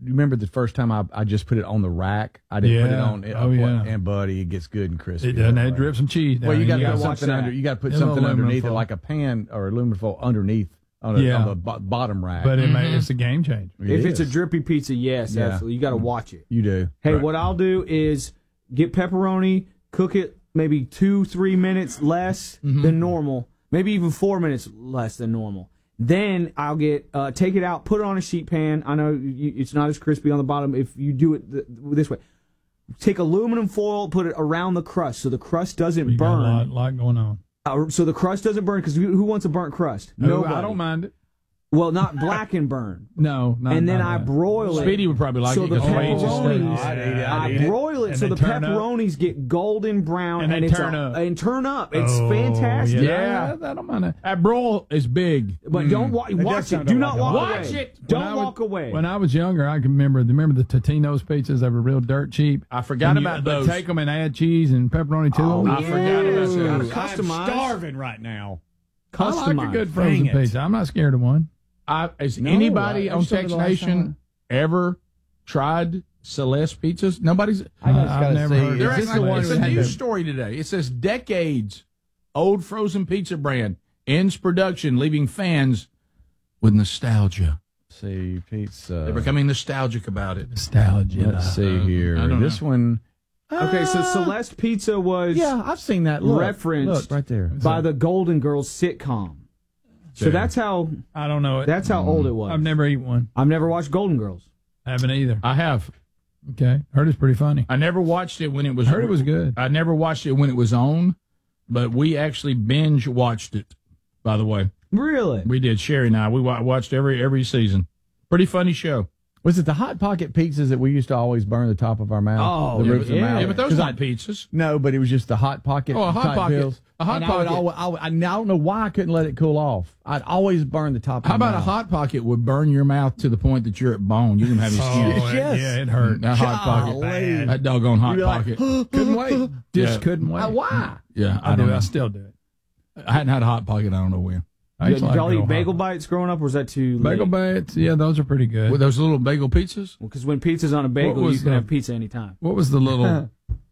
remember the first time I just put it on the rack? I didn't put it on. And buddy, it gets good and crispy. It doesn't have to drip some cheese. Well, you got to put something under. You got to put something underneath it, like a pan or aluminum foil underneath on the bottom rack. But it's a game changer. It's a drippy pizza, yes, absolutely. You got to watch it. You do. Hey, what I'll do is get pepperoni, cook it maybe 2-3 minutes less than normal, maybe even 4 minutes less than normal. Then I'll get take it out, put it on a sheet pan. I know it's not as crispy on the bottom if you do it this way. Take aluminum foil, put it around the crust so the crust doesn't burn. Got a lot going on. So the crust doesn't burn, because who wants a burnt crust? Nobody. I don't mind it. Well, not black and burn. No, and then I broil it. Speedy would probably like so it. The pepperonis, I broil it so the pepperonis get golden brown and turn up. It's fantastic. Yeah, I don't mind it. That broil is big, but don't watch it. Do not walk away. Watch it. Don't walk away. When I was younger, I can remember the Totino's pizzas. They were real dirt cheap. I forgot about those. Take them and add cheese and pepperoni to them. I forgot about those. I'm starving right now. I like a good frozen pizza. I'm not scared of one. Has anybody on Tex Nation ever tried Celeste pizzas? Nobody's. I've never heard. It's a news story today. It says decades old frozen pizza brand ends production, leaving fans with nostalgia. Let's see, pizza. They're becoming nostalgic about it. Nostalgia. Let's see here. This one. Okay, so Celeste Pizza was I've seen that referenced right there by the Golden Girls sitcom. So that's how I don't know it. That's how old it was. I've never eaten one. I've never watched Golden Girls. I haven't either. I have. Okay, heard it's pretty funny. I never watched it when it was. Heard it was good. I never watched it when it was on, but we actually binge watched it. By the way, really, we did. Sherry and I. We watched every season. Pretty funny show. Was it the Hot Pocket pizzas that we used to always burn the top of our mouth? Oh, the roof of the mouth? Yeah, but those aren't pizzas. No, but it was just the Hot Pocket. Oh, a Hot Pocket. Pills. A Hot Pocket. I don't know why I couldn't let it cool off. I'd always burn the top of How my about mouth. a Hot Pocket would burn your mouth to the point that you're at bone? You didn't have any skin. Yes. Yeah, it hurt. That Hot Pocket. That doggone Hot Pocket. Couldn't wait. Just couldn't wait. Why? Yeah, I still do it. I hadn't had a Hot Pocket. I don't know when. Did y'all eat bagel bites growing up, or was that too late? Bagel bites, yeah, those are pretty good. Were those little bagel pizzas? Well, because when pizza's on a bagel, you can have pizza anytime. What was the little...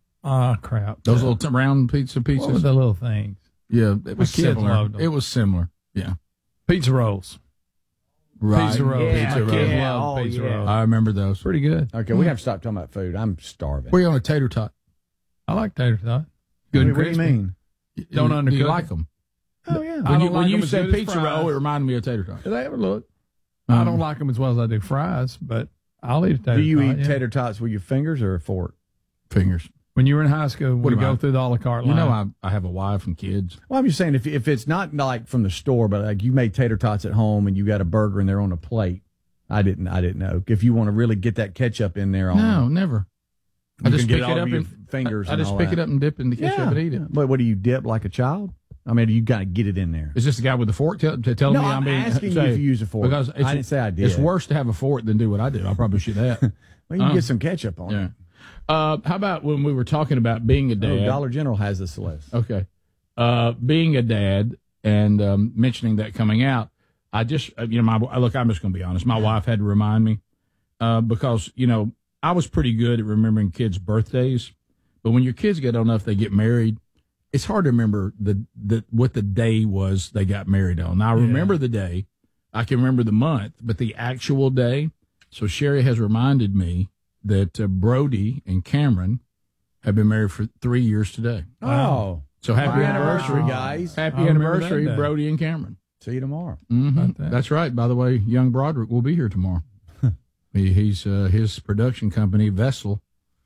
crap. Those little round pizzas? What were the little things? Yeah, it was kids similar. loved them. It was similar. Yeah. Pizza rolls. Right. Pizza rolls. Yeah, Pizza rolls. yeah. Love Oh, pizza yeah. rolls. I remember those. Pretty good. Okay, we have to stop talking about food. I'm starving. We're on a tater tot. I like tater tot. Good and What do you crispy. mean? Don't Do undercook you it. like them? Oh, yeah. When you as said good as pizza fries. roll, it reminded me of tater tot. They have a look. I don't like them as well as I do fries, but I'll eat a tater tot. Do you eat yeah. tater tots with your fingers or a fork? Fingers. When you were in high school, we am go I? through the a la carte You line. know I have a wife and kids. Well, I'm just saying, if it's not like from the store, but like you made tater tots at home and you got a burger and they're on a plate, I didn't know. If you want to really get that ketchup in there, No, never. I just pick it up and fingers. I just pick it up and dip in the ketchup and eat it. But what do you dip like a child? I mean, you got to get it in there. Is this the guy with the fork telling No, me I'm being asking you say- if you use a fork. Because I didn't say I did. It's worse to have a fork than do what I do. I probably should that. Well, you can get some ketchup on Yeah. it. How about when we were talking about being a dad? Dollar General has the Celeste. Okay. Being a dad and mentioning that coming out, I just, I'm just going to be honest. My wife had to remind me because, I was pretty good at remembering kids' birthdays. But when your kids get old enough, they get married, it's hard to remember what the day was they got married on. Now, I remember the day. I can remember the month, but the actual day. So Sherry has reminded me that Brody and Cameron have been married for 3 years today. Oh. So happy anniversary, guys. Happy I remember anniversary, that day. Brody and Cameron. See you tomorrow. Mm-hmm. That's right. By the way, young Broderick will be here tomorrow. He's his production company, Vessel,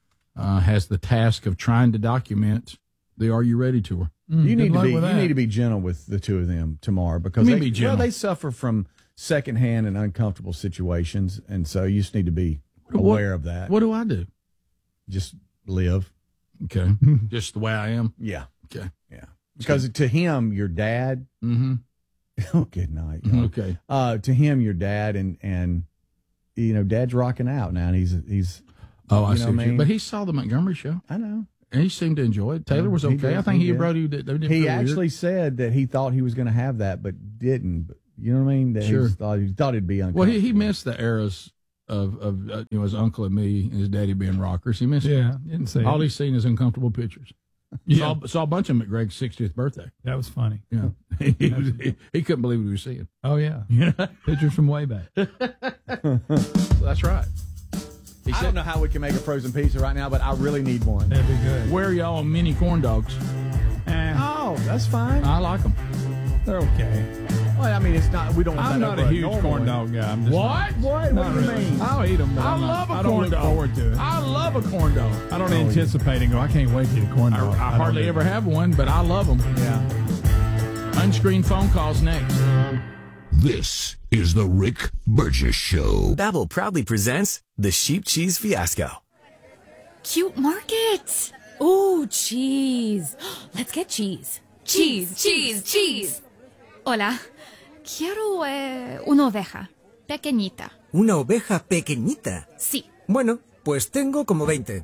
has the task of trying to document the Are You Ready tour. You need luck to be gentle with the two of them tomorrow because You mean be gentle? they suffer from secondhand and uncomfortable situations, and so you just need to be aware of that. What do I do? Just live. Okay. Just the way I am? Yeah. Okay. Yeah. Because to him, your dad. Mm-hmm. Oh, good night. Okay. To him, your dad, and Dad's rocking out now, and he's. Oh, I you see. know what I mean? But he saw the Montgomery show, I know. and he seemed to enjoy it. Taylor was He okay. did. I think He he and did. Brody did. They didn't He feel actually weird. said that he thought he was going to have that, but didn't. You know what I mean? That Sure. he thought it'd be uncomfortable. Well, he missed the eras his uncle and me and his daddy being rockers. He missed it. Yeah, didn't say All it. he's seen is uncomfortable pictures. Yeah. Saw a bunch of them at Greg's 60th birthday. That was funny. Yeah, he couldn't believe what he was seeing. Oh, yeah. Pictures from way back. That's right. I don't know how we can make a frozen pizza right now, but I really need one. That'd be good. Where are y'all on mini corn dogs? Oh, that's fine. I like them. They're okay. Well, I mean, it's not. We don't. Want I'm that not over a huge normal corn one. dog guy. I'm just What? What? Not What do you really. mean? I'll eat them, but I I'm love not, a I don't corn look dog. forward to it. I love a corn dog. I don't anticipate and go, I can't wait to eat a corn dog. I hardly ever have one, but I love them. Yeah. Unscreened phone calls next. This is the Rick Burgess Show. Babbel proudly presents the Sheep Cheese Fiasco. Cute markets. Ooh, cheese. Let's get cheese. Cheese, cheese, cheese. Hola. Quiero una oveja. Pequeñita. ¿Una oveja pequeñita? Sí. Bueno, pues tengo como 20.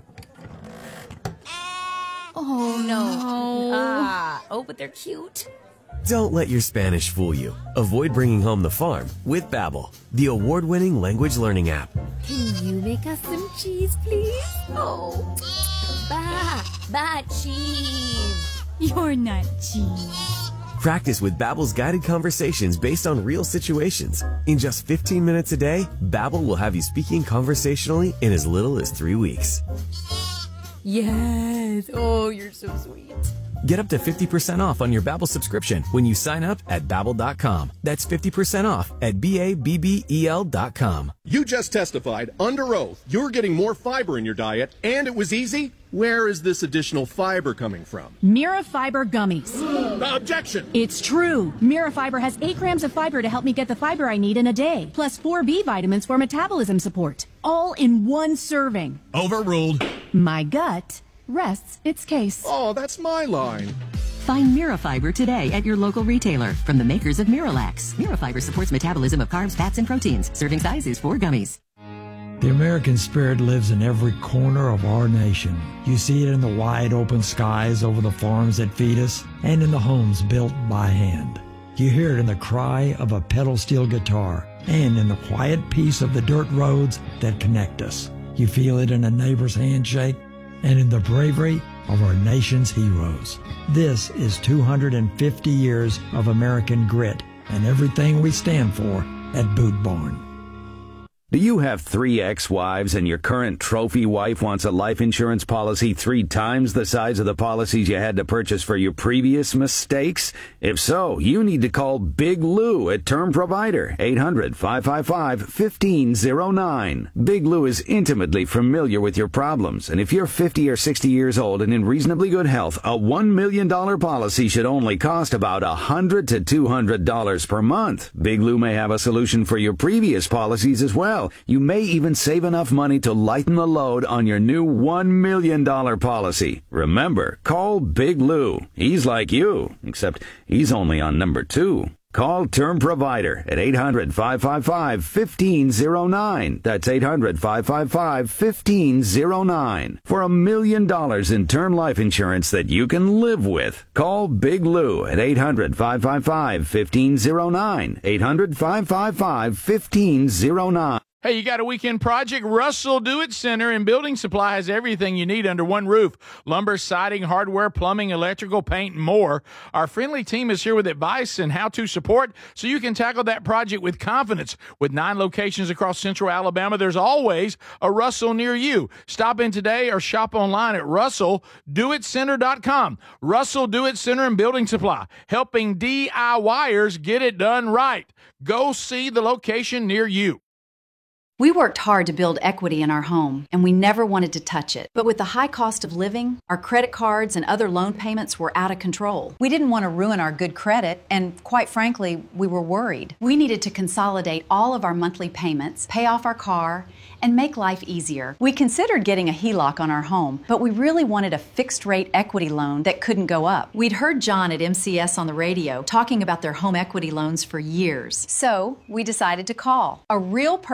Oh, no. Oh, but they're cute. Don't let your Spanish fool you. Avoid bringing home the farm with Babbel, the award-winning language learning app. Can you make us some cheese, please? Oh. Cheese. You're not cheese. Practice with Babbel's guided conversations based on real situations. In just 15 minutes a day, Babbel will have you speaking conversationally in as little as 3 weeks. Yes. Oh, you're so sweet. Get up to 50% off on your Babbel subscription when you sign up at Babbel.com. That's 50% off at BABBEL.com. You just testified under oath you're getting more fiber in your diet, and it was easy. Where is this additional fiber coming from? Mirafiber gummies. Objection! It's true. Mirafiber has 8 grams of fiber to help me get the fiber I need in a day, plus 4 B vitamins for metabolism support, all in one serving. Overruled. My gut rests its case. Oh, that's my line. Find Mirafiber today at your local retailer from the makers of Miralax. Mirafiber supports metabolism of carbs, fats, and proteins. Serving size is 4 gummies. The American spirit lives in every corner of our nation. You see it in the wide open skies over the farms that feed us and in the homes built by hand. You hear it in the cry of a pedal steel guitar and in the quiet peace of the dirt roads that connect us. You feel it in a neighbor's handshake and in the bravery of our nation's heroes. This is 250 years of American grit and everything we stand for at Boot Barn. Do you have 3 ex-wives and your current trophy wife wants a life insurance policy 3 times the size of the policies you had to purchase for your previous mistakes? If so, you need to call Big Lou at Term Provider, 800-555-1509. Big Lou is intimately familiar with your problems, and if you're 50 or 60 years old and in reasonably good health, a $1 million policy should only cost about $100 to $200 per month. Big Lou may have a solution for your previous policies as well. You may even save enough money to lighten the load on your new $1 million policy. Remember, call Big Lou. He's like you, except he's only on number 2. Call Term Provider at 800-555-1509. That's 800-555-1509. For $1 million in term life insurance that you can live with. Call Big Lou at 800-555-1509. 800-555-1509. Hey, you got a weekend project? Russell Do-It Center and Building Supply has everything you need under one roof. Lumber, siding, hardware, plumbing, electrical, paint, and more. Our friendly team is here with advice and how-to support so you can tackle that project with confidence. With 9 locations across central Alabama, there's always a Russell near you. Stop in today or shop online at RussellDoItCenter.com. Russell Do-It Center and Building Supply, helping DIYers get it done right. Go see the location near you. We worked hard to build equity in our home, and we never wanted to touch it. But with the high cost of living, our credit cards and other loan payments were out of control. We didn't want to ruin our good credit, and quite frankly, we were worried. We needed to consolidate all of our monthly payments, pay off our car, and make life easier. We considered getting a HELOC on our home, but we really wanted a fixed-rate equity loan that couldn't go up. We'd heard John at MCS on the radio talking about their home equity loans for years. So we decided to call. A real person answered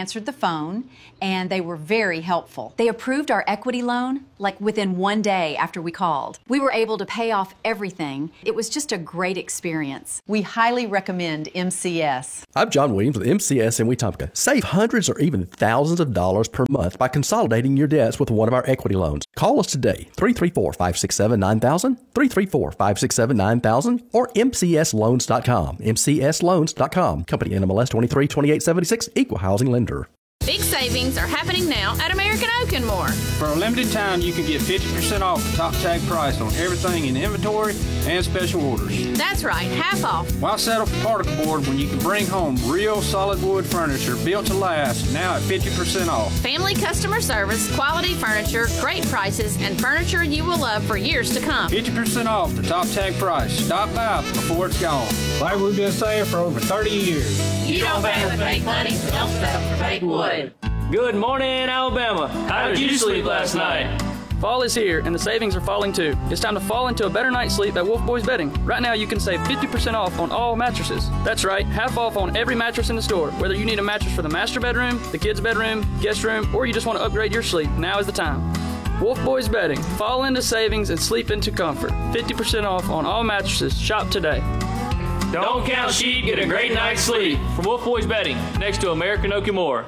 answered the phone, and they were very helpful. They approved our equity loan like within 1 day after we called. We were able to pay off everything. It was just a great experience. We highly recommend MCS. I'm John Williams with MCS in Wetumpka. Save hundreds or even thousands of dollars per month by consolidating your debts with one of our equity loans. Call us today, 334-567-9000, 334-567-9000, or mcsloans.com, mcsloans.com. Company NMLS 232876, Equal Housing Lender. Big savings are happening now at American Oak and More. For a limited time, you can get 50% off the top tag price on everything in inventory and special orders. That's right, half off. Why settle for particle board when you can bring home real solid wood furniture built to last, now at 50% off? Family customer service, quality furniture, great prices, and furniture you will love for years to come. 50% off the top tag price. Stop by before it's gone. Like we've been saying for over 30 years. You don't pay with fake money, don't settle for fake wood. Good morning, Alabama. How did you sleep last night? Fall is here, and the savings are falling too. It's time to fall into a better night's sleep at Wolf Boys Bedding. Right now, you can save 50% off on all mattresses. That's right, half off on every mattress in the store. Whether you need a mattress for the master bedroom, the kids' bedroom, guest room, or you just want to upgrade your sleep, now is the time. Wolf Boys Bedding. Fall into savings and sleep into comfort. 50% off on all mattresses. Shop today. Don't count sheep, get a great night's sleep. From Wolf Boys Bedding, next to American Oak and More.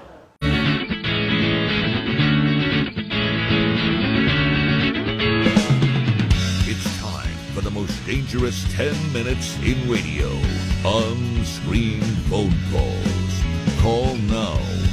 It's time for the most dangerous 10 minutes in radio. On-screen phone calls. Call now.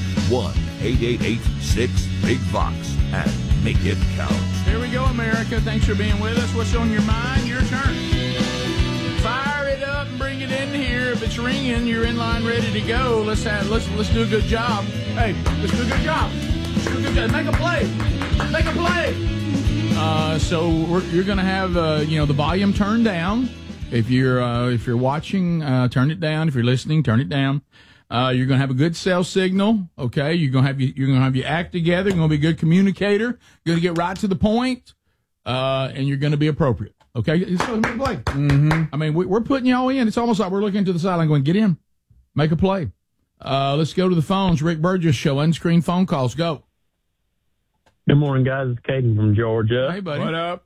1-888-6-BIG-VOX and make it count. Here we go, America. Thanks for being with us. What's on your mind? Your turn. Fire it up and bring it in here. If it's ringing, you're in line, ready to go. Let's do a good job. Hey, let's do a good job. Let's do a good job. Make a play. Make a play. So you're going to have the volume turned down. If you're watching, turn it down. If you're listening, turn it down. You're going to have a good cell signal. Okay, you're going to have your act together. You're going to be a good communicator. You're going to get right to the point, and you're going to be appropriate. Okay, it's going to be a play. Mm-hmm. I mean, we're putting y'all in. It's almost like we're looking to the sideline going, get in, make a play. Let's go to the phones. Rick Burgess Show, unscreened phone calls. Go. Good morning, guys. It's Caden from Georgia. Hey, buddy. What up?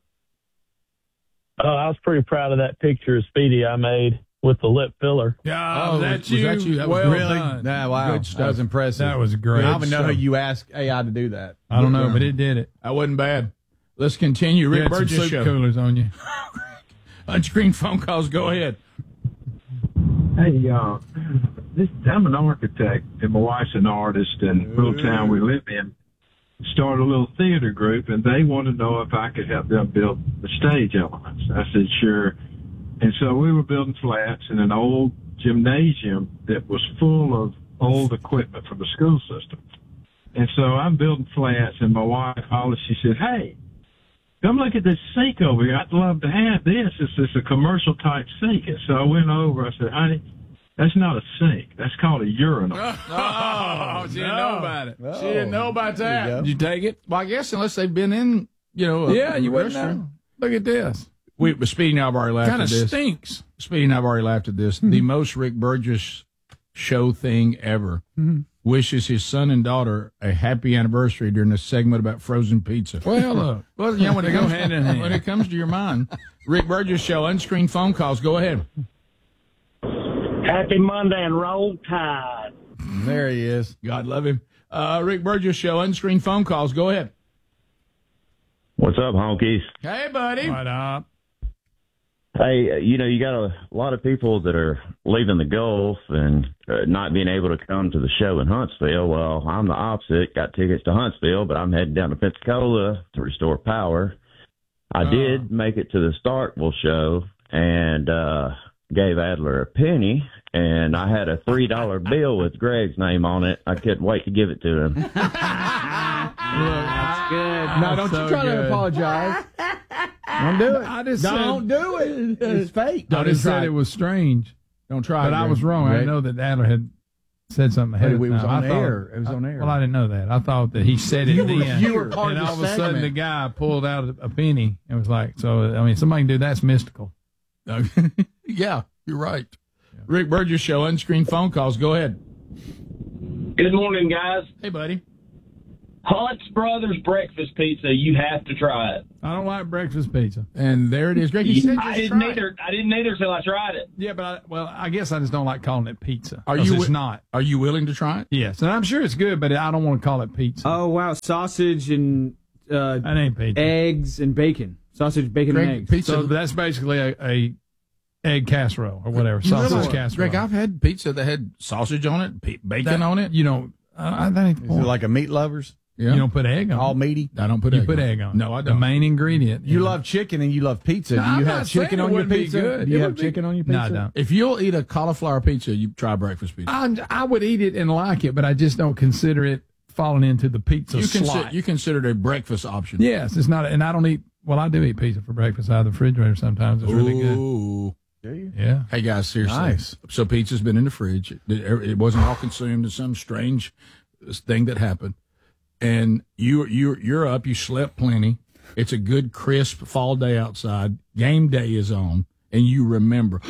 I was pretty proud of that picture of Speedy I made with the lip filler. Yeah, was that you? That was well really done. Nah, wow. That was impressive. That was great. I don't even know how you asked AI to do that. I don't know, but it did it. That wasn't bad. Let's continue. Rick Burgess some Show. soup coolers on you. Unscreened phone calls. Go ahead. Hey, I'm an architect, and my wife's an artist, and the little town we live in started a little theater group, and they wanted to know if I could help them build the stage elements. I said, sure. And so we were building flats in an old gymnasium that was full of old equipment from the school system. And so I'm building flats, and my wife, Holly, she said, hey, come look at this sink over here. I'd love to have this. It's a commercial-type sink. And so I went over. I said, honey, that's not a sink. That's called a urinal. Oh, she didn't know about it. She didn't know about that. Did you take it? Well, I guess unless they've been in, you wouldn't know. Look at this. Speedy and I have already laughed at this. Kind of stinks. Speedy and I have already laughed at this. The most Rick Burgess Show thing ever. Mm-hmm. Wishes his son and daughter a happy anniversary during a segment about frozen pizza. Well, look. When they go hand in hand. When it comes to your mind. Rick Burgess Show, unscreened phone calls. Go ahead. Happy Monday and roll tide. There he is. God love him. Rick Burgess Show, unscreened phone calls. Go ahead. What's up, honkies? Hey, buddy. What up? Hey, you got a lot of people that are leaving the Gulf and not being able to come to the show in Huntsville. Well, I'm the opposite. Got tickets to Huntsville, but I'm heading down to Pensacola to restore power. I did make it to the Starkville show and gave Adler a penny, and I had a $3 bill with Greg's name on it. I couldn't wait to give it to him. That's good. No, don't you try to apologize. Don't do it. Don't do it. It's fake. I just said it was strange. Don't try it. But I was wrong. I know that Adler had said something ahead of time. It was on air. It was on air. Well, I didn't know that. I thought that he said it then. You were part and of the all of a sudden segment. the guy pulled out a penny and was like, somebody can do that's mystical. Yeah, you're right. Yeah. Rick Burgess Show, unscreened phone calls. Go ahead. Good morning, guys. Hey, buddy. Hunt's Brothers Breakfast Pizza. You have to try it. I don't like breakfast pizza. And there it is. Greg, you said I didn't either till I tried it. Yeah, but I guess I just don't like calling it pizza. It's not. Are you willing to try it? Yes, and I'm sure it's good, but I don't want to call it pizza. Oh, wow. Sausage and that ain't pizza. Eggs and bacon. Sausage, bacon, and eggs. Pizza. So that's basically a egg casserole or whatever. Sausage casserole. Greg, I've had pizza that had sausage on it, bacon on it. You know, that ain't the point. Is it like a meat lovers? Yeah. You don't put egg on it. All meaty? I don't put egg on it. You put egg on it. No, I don't. The main ingredient. You love chicken and you love pizza. No, Do you I'm have not chicken saying on it your wouldn't be pizza? good. Do you It have would be- chicken on your No, pizza? I don't. If you'll eat a cauliflower pizza, you try breakfast pizza. I would eat it and like it, but I just don't consider it falling into the pizza slot. You consider it a breakfast option. Yes, it's not. And I don't eat. Well, I do eat pizza for breakfast out of the refrigerator sometimes. It's really good. Ooh. Do you? Yeah. Hey, guys, seriously. Nice. So pizza's been in the fridge. It wasn't all consumed in some strange thing that happened. And you're up. You slept plenty. It's a good, crisp fall day outside. Game day is on. And you remember,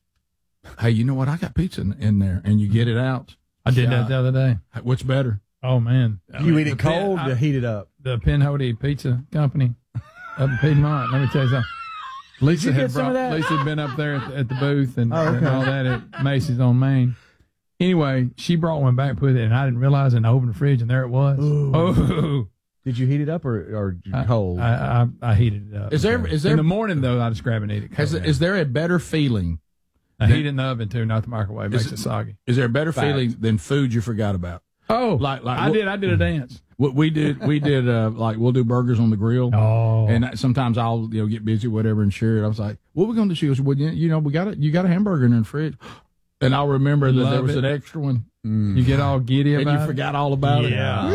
hey, you know what? I got pizza in there. And you get it out. I did that the other day. What's better? Oh, man. Do you eat it cold or heat it up? The Pinhoti Pizza Company up in Piedmont. Let me tell you something. Lisa get some of that? Lisa had been up there at the booth and, Oh, okay. and all that at Macy's on Main. Anyway, she brought one back, put it, and I didn't realize it, and I opened the fridge, and there it was. Ooh. Oh. Did you heat it up or cold? I heated it up. Is there in the morning, though, I just grab and eat it. Is there a better feeling? I heat it in the oven, too, not the microwave. Makes it soggy. Is there a better Fact. feeling than food you forgot about? Oh, like I did a dance. What we did, like we'll do burgers on the grill. Oh, and sometimes I'll get busy, whatever, and share it. I was like, "What are we going to do?" She goes, "Well, you got a hamburger in the fridge," and I'll remember that there was an extra one. You get all giddy about it. And you forgot all about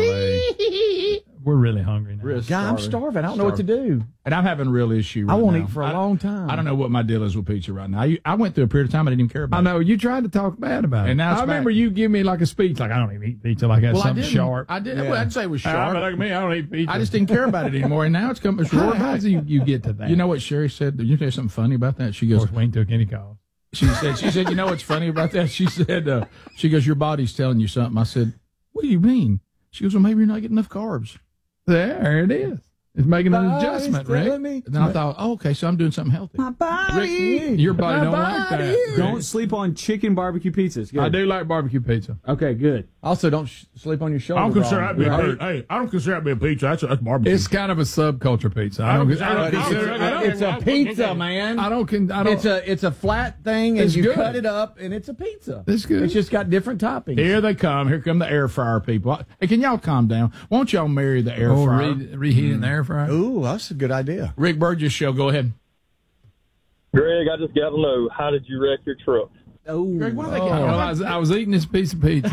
it. We're really hungry now. I'm starving. I don't know what to do. And I'm having a real issue right I won't now. eat for a long time. I don't know what my deal is with pizza right now. I went through a period of time I didn't even care about I know. You tried to talk bad about it. And now it's I remember back. you give me like a speech, like, I don't even eat pizza, like that's Well, I something didn't. sharp. I did. Yeah. Well, I'd say it was sharp. Like me, I don't eat pizza. I just didn't care about it anymore, and now it's coming. How do you get to that? You know what Sherry said? Did you tell you something funny about that? She goes, Of course, we ain't took any calls. She said, you know what's funny about that? She said, she goes, your body's telling you something. I said, what do you mean? She goes, well, maybe you're not getting enough carbs. There it is. It's making an adjustment, Rick. And then I thought, oh, okay, so I'm doing something healthy. My body. Rick, your body don't like that. Don't sleep on chicken barbecue pizzas. Good. I do like barbecue pizza. Okay, good. Also, don't sleep on your shoulder. I don't consider that Ron. being hey, I don't consider that being pizza. That's barbecue. It's kind of a subculture pizza. It's a pizza, man. It's a flat thing, and It's you good. cut it up, and it's a pizza. It's good. It's just got different toppings. Here they come. Here come the air fryer people. Hey, can y'all calm down? Won't y'all marry the air fryer? Reheat in the air fryer? Ooh, that's a good idea. Rick Burgess show. Go ahead. Greg, I just got to know, how did you wreck your truck? Oh, Greg, why they Well, I was eating this piece of pizza.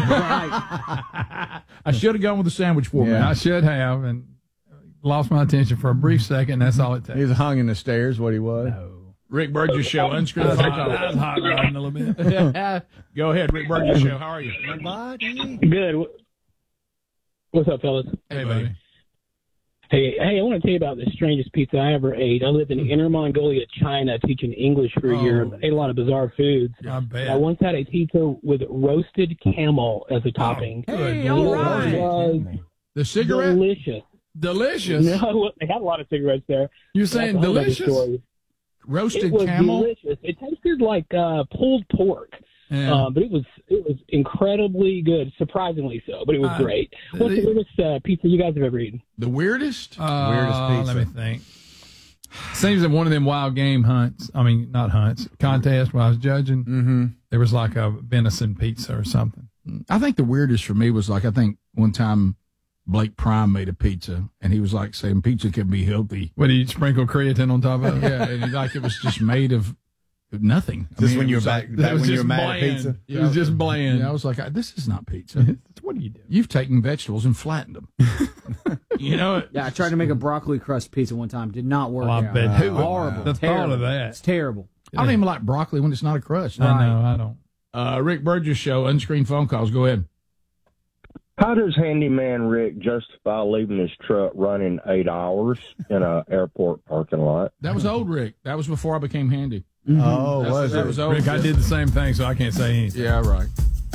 I should have gone with the sandwich format. I should have, and lost my attention for a brief second. That's all it takes. He was hung in the stairs. What he was. Rick Burgess show. Unscrewed phone call. I was hot rodding a little bit. Go ahead, Rick Burgess show. How are you? Good. What's up, fellas? Hey, buddy. Hey, I want to tell you about the strangest pizza I ever ate. I lived in Inner Mongolia, China, teaching English for a year. Ate a lot of bizarre foods. I bet. I once had a pizza with roasted camel as a topping. Hey, all right. Was The cigarette? delicious. Delicious? No, they had a lot of cigarettes there. You're saying That's a whole other delicious? story. Roasted It was camel? delicious. It tasted like pulled pork. Yeah. But it was incredibly good, surprisingly so. But it was great. What's the weirdest pizza you guys have ever eaten? The weirdest? Weirdest pizza. Let me think. Seems that one of them wild game hunts. I mean, not hunts, contests. When I was judging, there was like a venison pizza or something. I think the weirdest for me was I think one time Blake Prime made a pizza, and he was like saying pizza can be healthy. What, did you sprinkle creatine on top of it? Yeah, and it was just made of nothing. Just when it you were was back like- when you were mad at pizza. It was just bland. Yeah, I was like, this is not pizza. What do you do? You've taken vegetables and flattened them. Yeah, I tried to make a broccoli crust pizza one time. Did not work Well, I out. bet who would- Horrible. the thought terrible. of that. It's terrible. I don't even like broccoli when it's not a crust. I know, I don't. Rick Burgess show, unscreened phone calls. Go ahead. How does Handyman Rick justify leaving his truck running 8 hours in an airport parking lot? That was old Rick. That was before I became handy. Oh, That was old. Rick, I did the same thing, so I can't say anything. Yeah, right.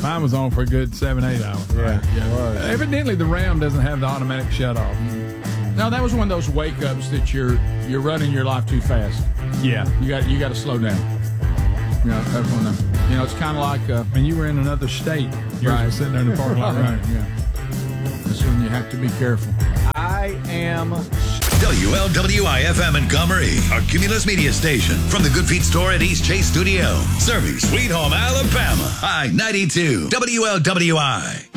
Mine was on for a good 7-8 hours. Yeah. Evidently, the RAM doesn't have the automatic shut off. No, that was one of those wake ups that you're running your life too fast. Yeah, you got to slow down. That's one of them. It's kind of like when you were in another state. Right, sitting there in the parking lot. Right. Yeah. That's when you have to be careful. I am WLWI-FM Montgomery, our Cumulus media station. From the Good Feet store at East Chase Studio. Serving Sweet Home, Alabama. I-92, WLWI.